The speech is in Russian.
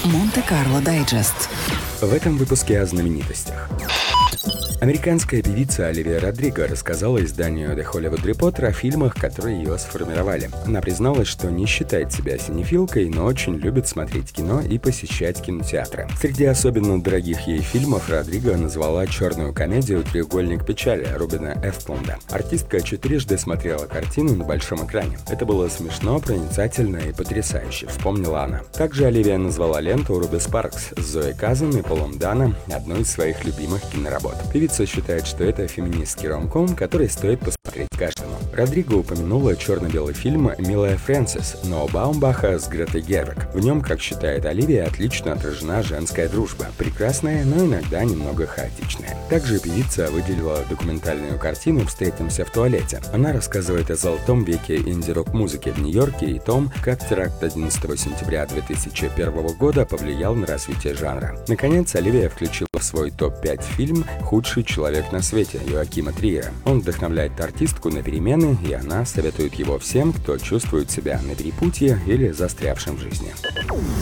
Монте-Карло Дайджест. В этом выпуске о знаменитостях. Американская певица Оливия Родриго рассказала изданию The Hollywood Reporter о фильмах, которые ее сформировали. Она призналась, что не считает себя синефилкой, но очень любит смотреть кино и посещать кинотеатры. Среди особенно дорогих ей фильмов Родриго назвала черную комедию «Треугольник печали» Рубена Эстлунда. Артистка четырежды смотрела картину на большом экране. Это было смешно, проницательно и потрясающе, вспомнила она. Также Оливия назвала ленту «Руби Спаркс» с Зоей Казан и Полом Дано одной из своих любимых киноработ. Певица считает, что это феминистский ромком, который стоит посмотреть каждому. Родриго упомянула черно-белый фильм «Милая Фрэнсис» Ноа Баумбаха с Гретой Гервиг. В нем, как считает Оливия, отлично отражена женская дружба. Прекрасная, но иногда немного хаотичная. Также певица выделила документальную картину «Встретимся в туалете». Она рассказывает о золотом веке инди-рок-музыки в Нью-Йорке и том, как теракт 11 сентября 2001 года повлиял на развитие жанра. Наконец, Оливия включила в свой топ-5 фильм «Худший человек на свете» Йоакима Триера. Он вдохновляет артистку на перемены, и она советует его всем, кто чувствует себя на перепутье или застрявшим в жизни.